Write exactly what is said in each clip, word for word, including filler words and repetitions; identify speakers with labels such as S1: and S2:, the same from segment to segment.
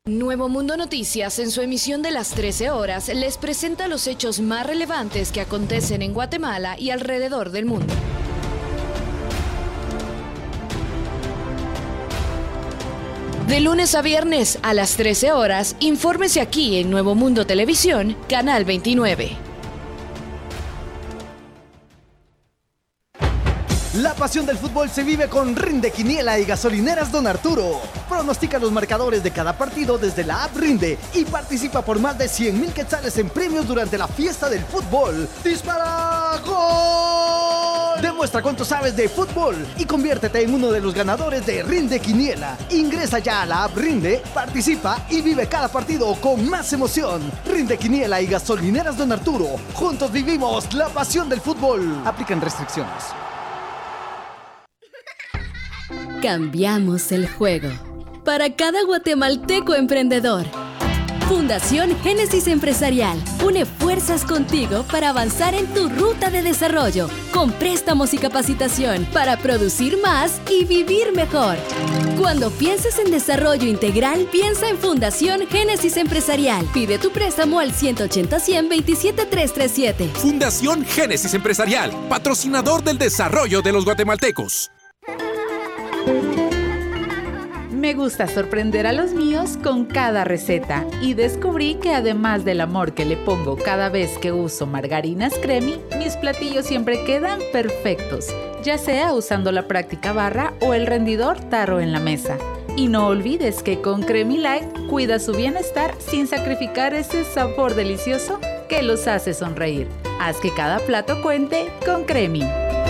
S1: Nuevo Mundo Noticias, en su emisión de las trece horas, les presenta los hechos más relevantes que acontecen en Guatemala y alrededor del mundo. De lunes a viernes a las trece horas, infórmese aquí en Nuevo Mundo Televisión, Canal veintinueve.
S2: La pasión del fútbol se vive con Rinde Quiniela y Gasolineras Don Arturo. Pronostica los marcadores de cada partido desde la app Rinde y participa por más de cien mil quetzales en premios durante la fiesta del fútbol. ¡Dispara! ¡Gol! Demuestra cuánto sabes de fútbol y conviértete en uno de los ganadores de Rinde Quiniela. Ingresa ya a la app Rinde, participa y vive cada partido con más emoción. Rinde Quiniela y Gasolineras Don Arturo. Juntos vivimos la pasión del fútbol. Aplican restricciones.
S3: Cambiamos el juego. Para cada guatemalteco emprendedor. Fundación Génesis Empresarial une fuerzas contigo para avanzar en tu ruta de desarrollo, con préstamos y capacitación para producir más y vivir mejor. Cuando pienses en desarrollo integral, piensa en Fundación Génesis Empresarial. Pide tu préstamo al ciento ochenta, cien, veintisiete, trescientos treinta y siete.
S4: Fundación Génesis Empresarial, patrocinador del desarrollo de los guatemaltecos.
S5: Me gusta sorprender a los míos con cada receta y descubrí que además del amor que le pongo cada vez que uso margarinas Cremi, mis platillos siempre quedan perfectos, ya sea usando la práctica barra o el rendidor tarro en la mesa. Y no olvides que con Cremi Light cuida su bienestar sin sacrificar ese sabor delicioso que los hace sonreír. Haz que cada plato cuente con Cremi.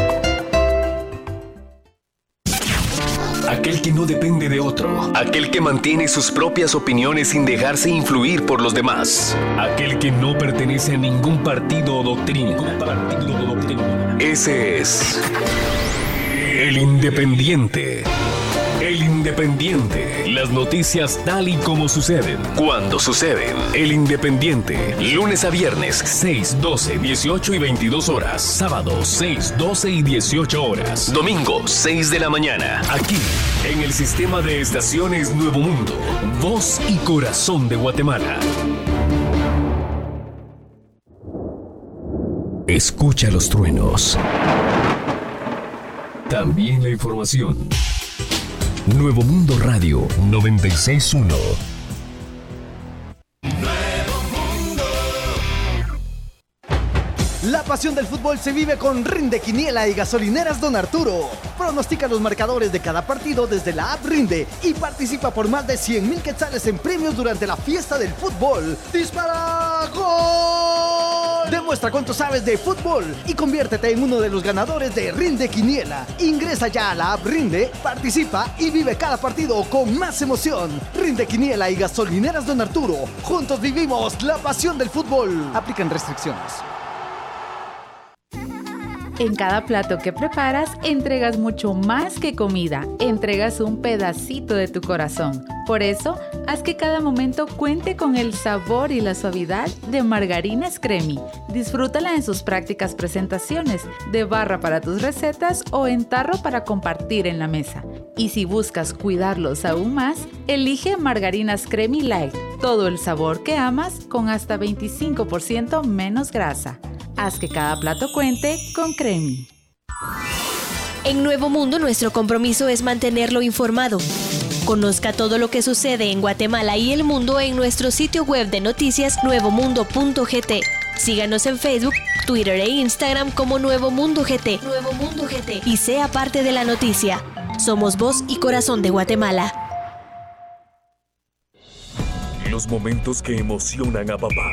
S6: Aquel que no depende de otro. Aquel que mantiene sus propias opiniones sin dejarse influir por los demás. Aquel que no pertenece a ningún partido o doctrina. Partido o doctrina. Ese es el Independiente. El Independiente. Las noticias tal y como suceden. Cuando suceden. El Independiente. Lunes a viernes, seis, doce, dieciocho y veintidós horas. Sábado, seis, doce y dieciocho horas. Domingo, seis de la mañana. Aquí, en el sistema de estaciones Nuevo Mundo. Voz y corazón de Guatemala. Escucha los truenos. También la información. Nuevo Mundo Radio noventa y seis punto uno.
S2: La pasión del fútbol se vive con Rinde Quiniela y Gasolineras Don Arturo. Pronostica los marcadores de cada partido desde la app Rinde y participa por más de cien mil quetzales en premios durante la fiesta del fútbol. ¡Dispara! ¡Gol! Demuestra cuánto sabes de fútbol y conviértete en uno de los ganadores de Rinde Quiniela. Ingresa ya a la app Rinde, participa y vive cada partido con más emoción. Rinde Quiniela y Gasolineras Don Arturo. Juntos vivimos la pasión del fútbol. Aplican restricciones.
S5: En cada plato que preparas, entregas mucho más que comida. Entregas un pedacito de tu corazón. Por eso, haz que cada momento cuente con el sabor y la suavidad de margarinas Cremi. Disfrútala en sus prácticas presentaciones, de barra para tus recetas o en tarro para compartir en la mesa. Y si buscas cuidarlos aún más, elige margarinas Cremi Light. Todo el sabor que amas con hasta veinticinco por ciento menos grasa. Haz que cada plato cuente con Cremi.
S7: En Nuevo Mundo, nuestro compromiso es mantenerlo informado. Conozca todo lo que sucede en Guatemala y el mundo en nuestro sitio web de noticias nuevo mundo punto g t. Síganos en Facebook, Twitter e Instagram como Nuevo Mundo G T. Nuevo Mundo G T. Y sea parte de la noticia. Somos voz y corazón de Guatemala.
S6: Los momentos que emocionan a papá.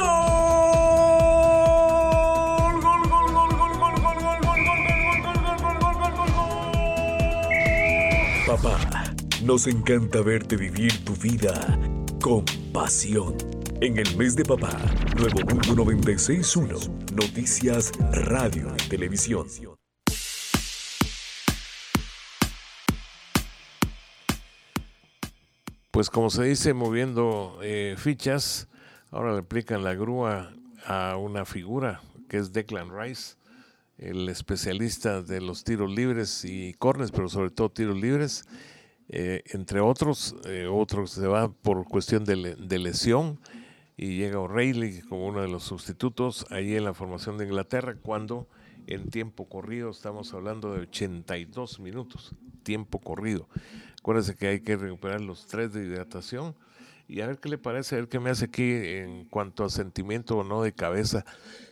S6: Papá, nos encanta verte vivir tu vida con pasión. En el mes de papá, Nuevo Mundo noventa y seis punto uno, noticias, radio y televisión.
S8: Pues como se dice, moviendo eh, fichas, ahora le aplican la grúa a una figura que es Declan Rice, el especialista de los tiros libres y córners, pero sobre todo tiros libres. Eh, entre otros, eh, otros se va por cuestión de, le, de lesión y llega O'Reilly como uno de los sustitutos ahí en la formación de Inglaterra, cuando en tiempo corrido estamos hablando de ochenta y dos minutos, tiempo corrido. Acuérdense que hay que recuperar los tres de hidratación y a ver qué le parece, a ver qué me hace aquí en cuanto a sentimiento o no de cabeza.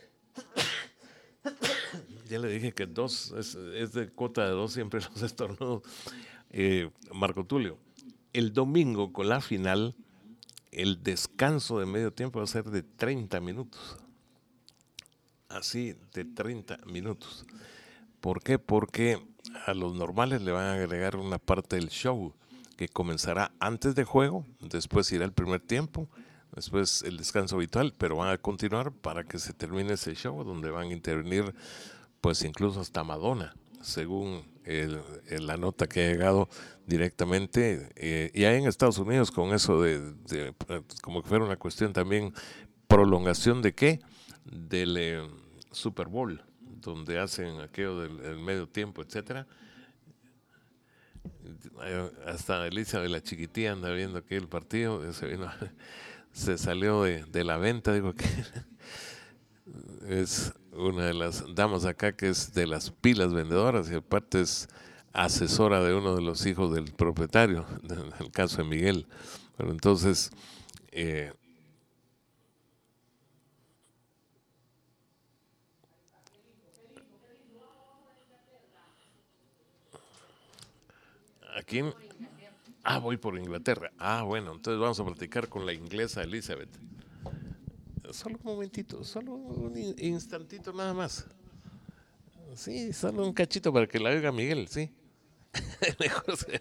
S8: Ya le dije que dos, es, es de cuota de dos siempre los estornudos. Eh, Marco Tulio, el domingo con la final, el descanso de medio tiempo va a ser de treinta minutos. Así, de treinta minutos. ¿Por qué? Porque a los normales le van a agregar una parte del show que comenzará antes de juego, después irá el primer tiempo, después el descanso habitual, pero van a continuar para que se termine ese show donde van a intervenir pues incluso hasta Madonna, según el, el, la nota que ha llegado directamente, eh, y ahí en Estados Unidos con eso de, de como que fuera una cuestión también prolongación de qué, del eh, Super Bowl, donde hacen aquello del, del medio tiempo, etcétera. Hasta Elisa de la chiquitilla anda viendo aquí el partido, se, vino, se salió de, de la venta, digo que es una de las damas acá que es de las pilas vendedoras y aparte es asesora de uno de los hijos del propietario, en el caso de Miguel. Pero entonces, eh, aquí, ah, voy por Inglaterra. Ah, bueno, entonces vamos a platicar con la inglesa Elizabeth. Solo un momentito, solo un instantito nada más. Sí, solo un cachito para que la oiga Miguel, sí. Mejor sea.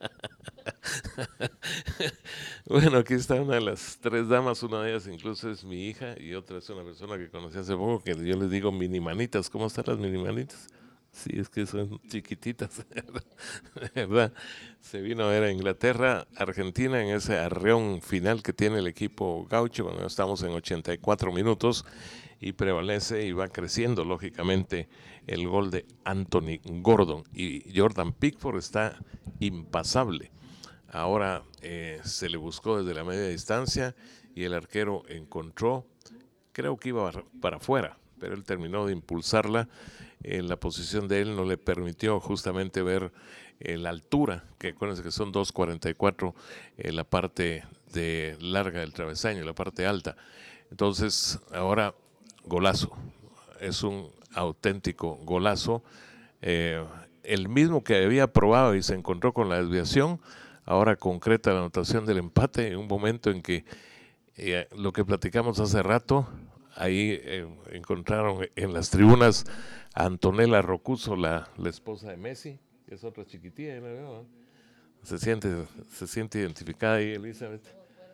S8: Bueno, aquí está una de las tres damas, una de ellas incluso es mi hija y otra es una persona que conocí hace poco que yo les digo minimanitas. ¿Cómo están las minimanitas? Sí, es que son chiquititas, ¿verdad? Se vino a ver a Inglaterra, Argentina en ese arreón final que tiene el equipo gaucho cuando estamos en ochenta y cuatro minutos y prevalece y va creciendo lógicamente el gol de Anthony Gordon y Jordan Pickford está impasable. Ahora eh, se le buscó desde la media distancia y el arquero encontró, creo que iba para afuera, pero él terminó de impulsarla. En la posición de él no le permitió justamente ver eh, la altura, que acuérdense que son dos cuarenta y cuatro en la parte de larga del travesaño, la parte alta. Entonces, ahora golazo, es un auténtico golazo. Eh, el mismo que había probado y se encontró con la desviación, ahora concreta la anotación del empate en un momento en que eh, lo que platicamos hace rato, ahí eh, encontraron en las tribunas a Antonella Roccuzzo, la, la esposa de Messi, que es otra chiquitilla, ¿no? ¿no? Se siente, se siente identificada ahí, Elizabeth.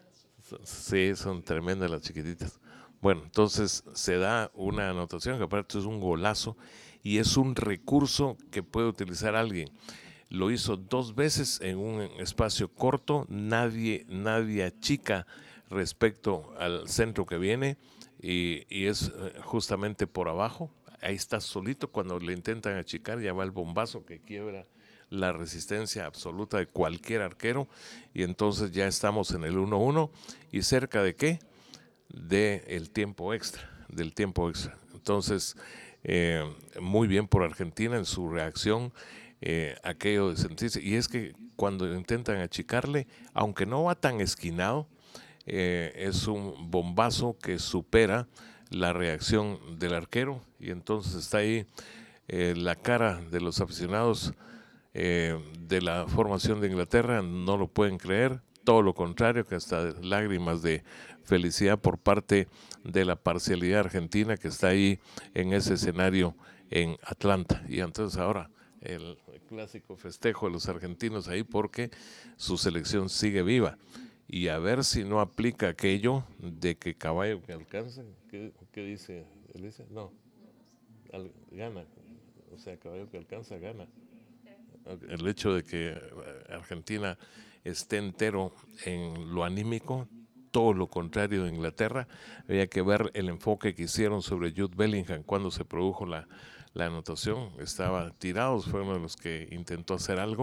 S8: Sí, son tremendas las chiquititas. Bueno, entonces se da una anotación que aparte es un golazo y es un recurso que puede utilizar alguien. Lo hizo dos veces en un espacio corto, nadie, nadie achica respecto al centro que viene y, y es justamente por abajo. Ahí está solito, cuando le intentan achicar ya va el bombazo que quiebra la resistencia absoluta de cualquier arquero y entonces ya estamos en el uno uno y cerca de ¿qué? De el tiempo extra, del tiempo extra. Entonces, eh, muy bien por Argentina en su reacción, eh, aquello de sentirse, y es que cuando intentan achicarle, aunque no va tan esquinado, eh, es un bombazo que supera la reacción del arquero y entonces está ahí eh, la cara de los aficionados eh, de la formación de Inglaterra, no lo pueden creer, todo lo contrario, que hasta lágrimas de felicidad por parte de la parcialidad argentina que está ahí en ese escenario en Atlanta. Y entonces ahora el, el clásico festejo de los argentinos ahí porque su selección sigue viva. Y a ver si no aplica aquello de que caballo que alcanza, ¿qué, qué dice Elisa? No, al, gana, o sea, caballo que alcanza, gana. El hecho de que Argentina esté entero en lo anímico, todo lo contrario de Inglaterra, había que ver el enfoque que hicieron sobre Jude Bellingham cuando se produjo la, la anotación, estaba tirado, fue uno de los que intentó hacer algo,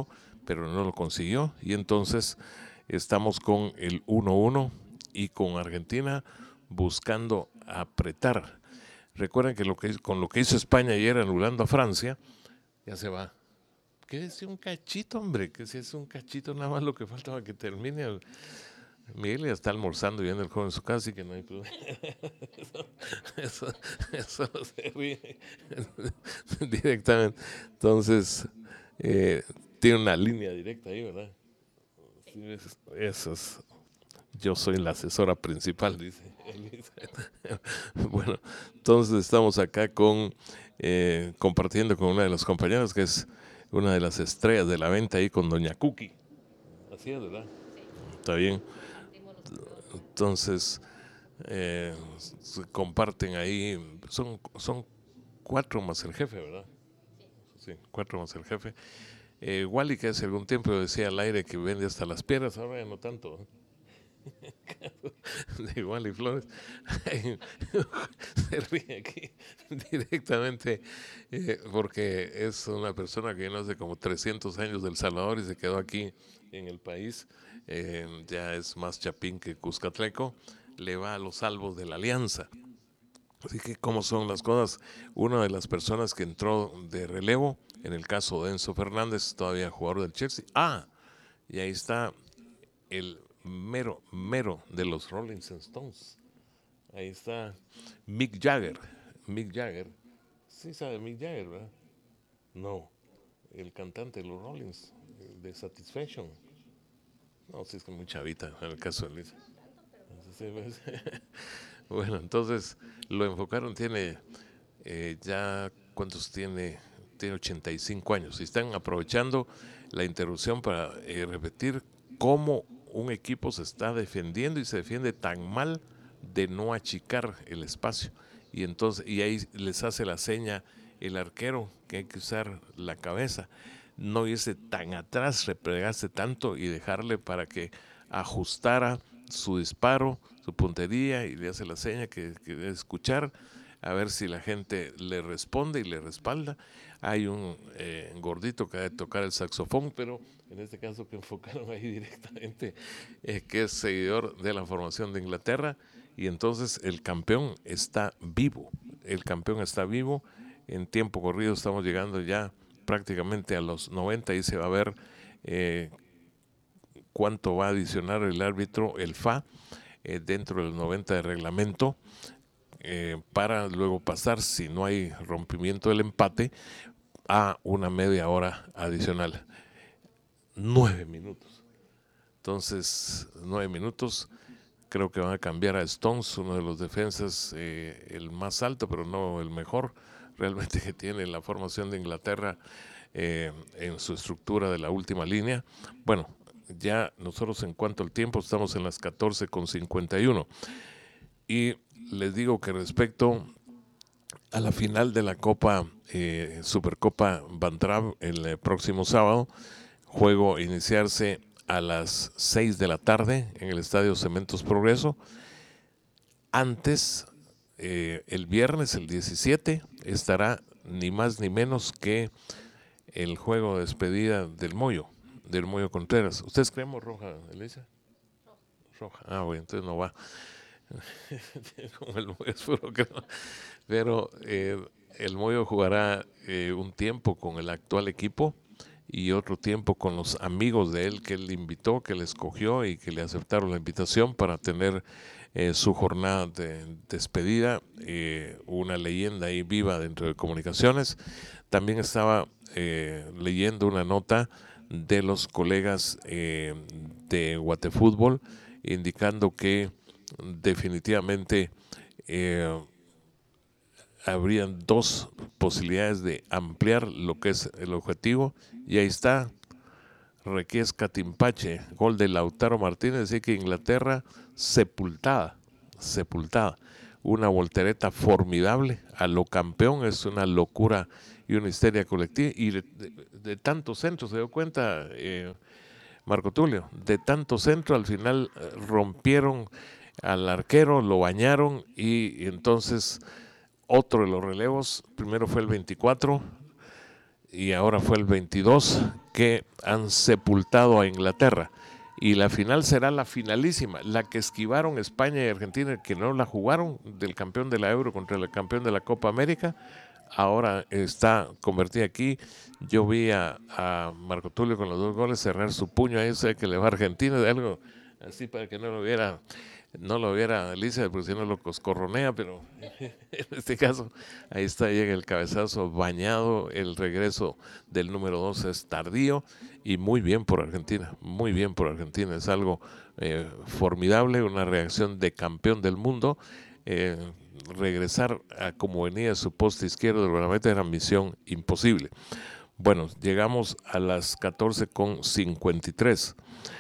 S8: pero no lo consiguió. Y entonces estamos con el uno uno y con Argentina buscando apretar. Recuerden que, lo que con lo que hizo España ayer anulando a Francia, ya se va. Quédese un cachito, hombre, que si es un cachito nada más lo que falta para que termine. El... Miguel ya está almorzando y viendo el juego en su casa, así que no hay problema. Eso, eso, eso se ríe directamente. Entonces, eh, tiene una línea directa ahí, ¿verdad? Sí, eso es. Yo soy la asesora principal, dice Elisa. Bueno, entonces estamos acá con eh, compartiendo con una de las compañeras que es una de las estrellas de la venta ahí con Doña Cookie. Así es, ¿verdad? Está bien. Entonces, eh, se comparten ahí, son, son cuatro más el jefe, ¿verdad? Sí, cuatro más el jefe. Eh, Wally, que hace algún tiempo decía al aire que vende hasta las piedras, ahora ya no tanto. De Wally Flores se ríe aquí directamente eh, porque es una persona que vino hace como trescientos años del Salvador y se quedó aquí en el país, eh, ya es más chapín que cuscatleco, le va a los salvos de la Alianza. Así que cómo son las cosas. Una de las personas que entró de relevo, en el caso de Enzo Fernández, todavía jugador del Chelsea. Ah, y ahí está el mero, mero de los Rolling Stones. Ahí está Mick Jagger. Mick Jagger. Sí sabe Mick Jagger, ¿verdad? No, el cantante de los Rollings, de Satisfaction. No, sí es que muy chavita en el caso de Lisa. Bueno, entonces lo enfocaron, tiene eh, ya, ¿cuántos tiene? Tiene ochenta y cinco años y están aprovechando la interrupción para eh, repetir cómo un equipo se está defendiendo y se defiende tan mal de no achicar el espacio. Y entonces, y ahí les hace la seña el arquero que hay que usar la cabeza, no irse tan atrás, replegarse tanto y dejarle para que ajustara su disparo, su puntería, y le hace la seña que, que debe escuchar, a ver si la gente le responde y le respalda. Hay un eh, gordito que ha de tocar el saxofón, pero en este caso que enfocaron ahí directamente, eh, que es seguidor de la formación de Inglaterra, y entonces el campeón está vivo, el campeón está vivo. En tiempo corrido estamos llegando ya prácticamente a los noventa y se va a ver eh, cuánto va a adicionar el árbitro, el F A, eh, dentro del noventa de reglamento, eh, para luego pasar, si no hay rompimiento del empate, a una media hora adicional. Nueve minutos. Entonces, nueve minutos. Creo que van a cambiar a Stones, uno de los defensas, eh, el más alto, pero no el mejor, realmente, que tiene la formación de Inglaterra eh, en su estructura de la última línea. Bueno, ya nosotros en cuanto al tiempo estamos en las catorce con cincuenta y uno. Y les digo que respecto a la final de la Copa, eh, Supercopa Van Trapp el eh, próximo sábado, juego iniciarse a las seis de la tarde en el Estadio Cementos Progreso. Antes, eh, el viernes, el diecisiete, estará ni más ni menos que el juego de despedida del Moyo, del Moyo Contreras. ¿Ustedes creemos roja, Elisa? Roja. Ah, bueno, entonces no va. Como el Moyo es puro que no. Pero eh, el Moyo jugará eh, un tiempo con el actual equipo y otro tiempo con los amigos de él que él invitó, que le escogió y que le aceptaron la invitación para tener eh, su jornada de despedida, eh, una leyenda ahí viva dentro de comunicaciones. También estaba eh, leyendo una nota de los colegas eh, de Guatefútbol indicando que definitivamente eh, habrían dos posibilidades de ampliar lo que es el objetivo, y ahí está Requiesca Timpache, gol de Lautaro Martínez, así que Inglaterra sepultada, sepultada, una voltereta formidable a lo campeón, es una locura y una histeria colectiva, y de, de, de tantos centros, se dio cuenta eh, Marco Tulio, de tantos centros, al final eh, rompieron al arquero, lo bañaron, y, y entonces otro de los relevos, primero fue el veinticuatro, y ahora fue el veintidós que han sepultado a Inglaterra. Y la final será la finalísima, la que esquivaron España y Argentina, que no la jugaron, del campeón de la Euro contra el campeón de la Copa América. Ahora está convertida aquí. Yo vi a, a Marco Tulio con los dos goles cerrar su puño ahí, sé que le va a Argentina, de algo así para que no lo viera, no lo viera Alicia, porque si no lo coscorronea, pero en este caso, ahí está, llega el cabezazo bañado, el regreso del número dos es tardío, y muy bien por Argentina, muy bien por Argentina, es algo eh, formidable, una reacción de campeón del mundo. Eh, regresar a como venía su poste izquierdo del Guardameta era misión imposible. Bueno, llegamos a las catorce con cincuenta y tres.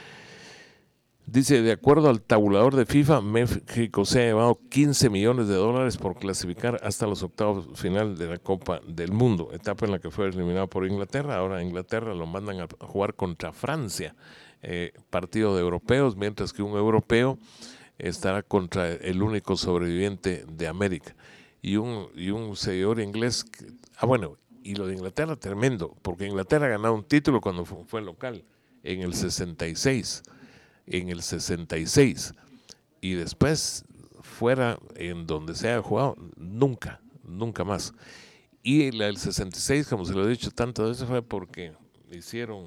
S8: Dice, de acuerdo al tabulador de FIFA, México se ha llevado quince millones de dólares por clasificar hasta los octavos final de la Copa del Mundo, etapa en la que fue eliminado por Inglaterra. Ahora Inglaterra lo mandan a jugar contra Francia, eh, partido de europeos, mientras que un europeo estará contra el único sobreviviente de América. Y un, y un seguidor inglés, que, ah bueno, y lo de Inglaterra tremendo, porque Inglaterra ha ganado un título cuando fue, fue local, en el sesenta y seis. En el sesenta y seis, y después fuera en donde se haya jugado, nunca, nunca más. Y la del sesenta y seis, como se lo he dicho tantas veces, fue porque hicieron,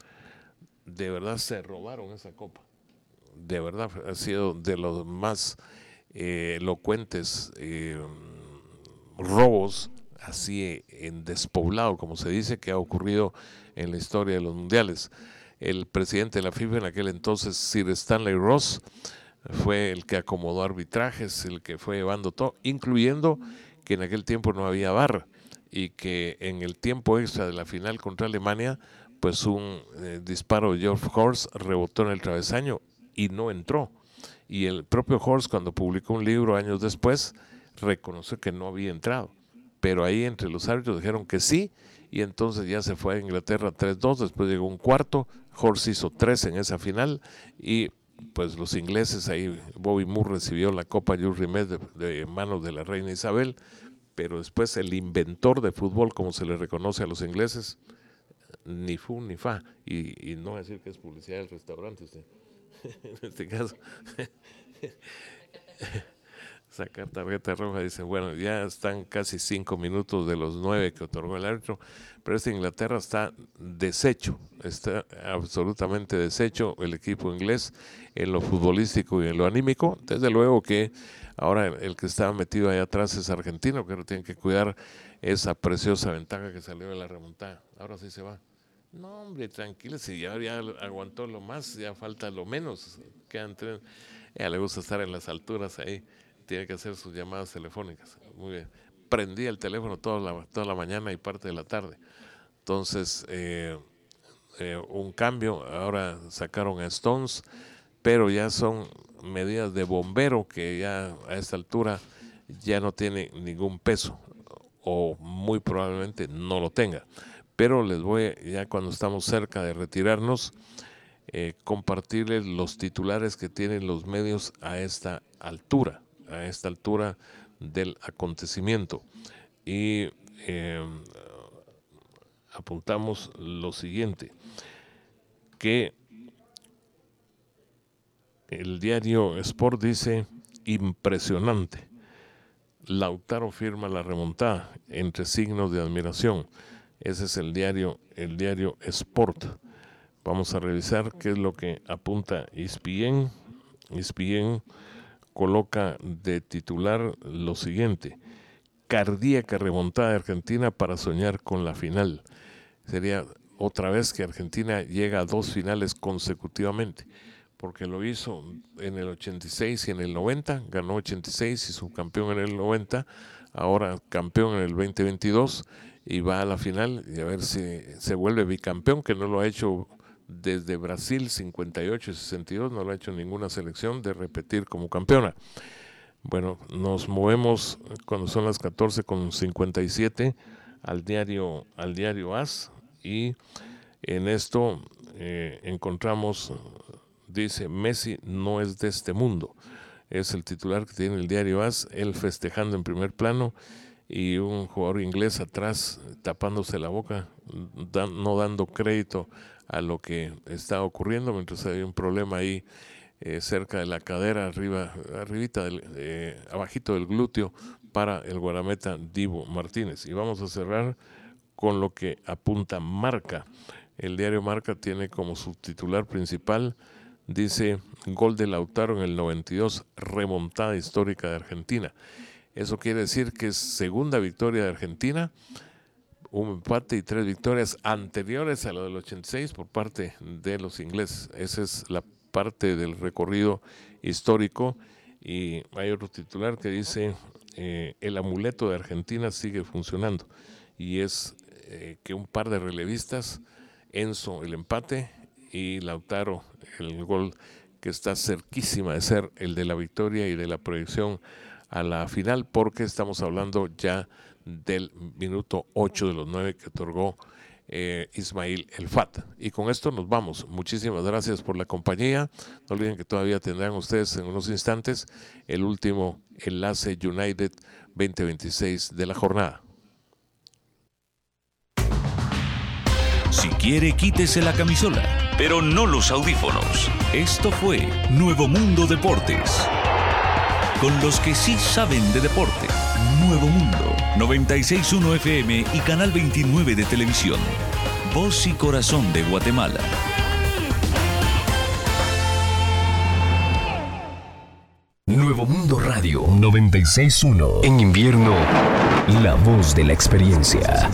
S8: de verdad se robaron esa copa, de verdad ha sido de los más eh, elocuentes eh, robos, así en despoblado, como se dice, que ha ocurrido en la historia de los mundiales. El presidente de la FIFA en aquel entonces, Sir Stanley Ross, fue el que acomodó arbitrajes, el que fue llevando todo, incluyendo que en aquel tiempo no había V A R y que en el tiempo extra de la final contra Alemania, pues un eh, disparo de George Horst rebotó en el travesaño y no entró. Y el propio Horst, cuando publicó un libro años después, reconoció que no había entrado. Pero ahí entre los árbitros dijeron que sí, y entonces ya se fue a Inglaterra tres dos, después llegó un cuarto, Horst hizo tres en esa final, y pues los ingleses ahí, Bobby Moore recibió la Copa Jules Rimet de, de manos de la reina Isabel, pero después el inventor de fútbol, como se le reconoce a los ingleses, ni fu ni fa, y, y no voy a decir que es publicidad del restaurante usted, en este caso. Sacar tarjeta roja, dice, bueno, ya están casi cinco minutos de los nueve que otorgó el árbitro, pero este Inglaterra está deshecho, está absolutamente deshecho el equipo inglés en lo futbolístico y en lo anímico. Desde luego que ahora el, el que estaba metido ahí atrás es argentino, que no tiene que cuidar esa preciosa ventaja que salió de la remontada. Ahora sí se va. No, hombre, tranquilo, si ya, ya aguantó lo más, ya falta lo menos. Quedan tres. Ya le gusta estar en las alturas ahí. Tiene que hacer sus llamadas telefónicas. Muy bien. Prendía el teléfono toda la, toda la mañana y parte de la tarde. Entonces, eh, eh, un cambio. Ahora sacaron a Stones, pero ya son medidas de bombero que ya a esta altura ya no tiene ningún peso, o muy probablemente no lo tenga. Pero les voy, ya cuando estamos cerca de retirarnos, eh, compartirles los titulares que tienen los medios a esta altura. a esta altura del acontecimiento, y eh, apuntamos lo siguiente, que el diario Sport dice, impresionante, Lautaro firma la remontada, entre signos de admiración. Ese es el diario, el diario Sport. Vamos a revisar qué es lo que apunta E S P N. E S P N coloca de titular lo siguiente: cardíaca remontada de Argentina para soñar con la final. Sería otra vez que Argentina llega a dos finales consecutivamente, porque lo hizo en el ochenta y seis y en el noventa, ganó ochenta y seis y subcampeón en el noventa, ahora campeón en el veinte veintidós y va a la final y a ver si se vuelve bicampeón, que no lo ha hecho desde Brasil cincuenta y ocho y sesenta y dos, no lo ha hecho ninguna selección de repetir como campeona. Bueno, nos movemos cuando son las catorce con cincuenta y siete al diario, al diario A S, y en esto eh, encontramos, dice, Messi no es de este mundo. Es el titular que tiene el diario A S, él festejando en primer plano, y un jugador inglés atrás tapándose la boca, da, no dando crédito a lo que está ocurriendo, mientras hay un problema ahí eh, cerca de la cadera, arriba, arribita del, eh, abajito del glúteo para el guardameta Dibu Martínez. Y vamos a cerrar con lo que apunta Marca. El diario Marca tiene como subtitular principal, dice, gol de Lautaro en el noventa y dos, remontada histórica de Argentina. Eso quiere decir que es segunda victoria de Argentina, un empate y tres victorias anteriores a lo del ochenta y seis por parte de los ingleses. Esa es la parte del recorrido histórico. Y hay otro titular que dice, eh, el amuleto de Argentina sigue funcionando. Y es eh, que un par de relevistas, Enzo el empate y Lautaro el gol que está cerquísima de ser el de la victoria y de la proyección a la final, porque estamos hablando ya del minuto ocho de los nueve que otorgó eh, Ismail El Fat. Y con esto nos vamos. Muchísimas gracias por la compañía. No olviden que todavía tendrán ustedes en unos instantes el último enlace United veinte veintiséis de la jornada.
S9: Si quiere, quítese la camisola, pero no los audífonos. Esto fue Nuevo Mundo Deportes. Con los que sí saben de deporte. Nuevo Mundo, noventa y seis punto uno F M y Canal veintinueve de televisión. Voz y corazón de Guatemala.
S6: Nuevo Mundo Radio noventa y seis punto uno. En invierno, la voz de la experiencia.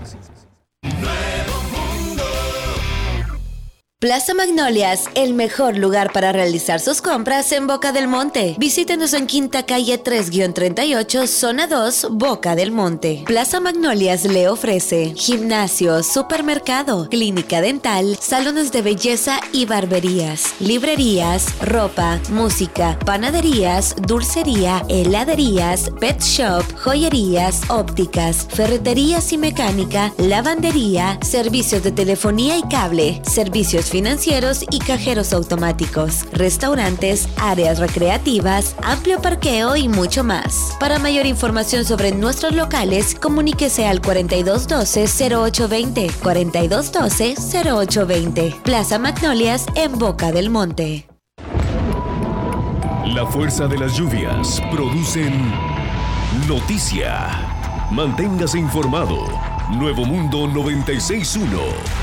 S10: Plaza Magnolias, el mejor lugar para realizar sus compras en Boca del Monte. Visítenos en Quinta Calle tres treinta y ocho, Zona dos, Boca del Monte. Plaza Magnolias le ofrece gimnasio, supermercado, clínica dental, salones de belleza y barberías, librerías, ropa, música, panaderías, dulcería, heladerías, pet shop, joyerías, ópticas, ferreterías y mecánica, lavandería, servicios de telefonía y cable, servicios financieros y cajeros automáticos, restaurantes, áreas recreativas, amplio parqueo y mucho más. Para mayor información sobre nuestros locales, comuníquese al cuarenta y dos doce, cero ocho veinte, cuarenta y dos doce, cero ocho veinte. Plaza Magnolias en Boca del Monte.
S6: La fuerza de las lluvias producen noticia. Manténgase informado. Nuevo Mundo noventa y seis punto uno.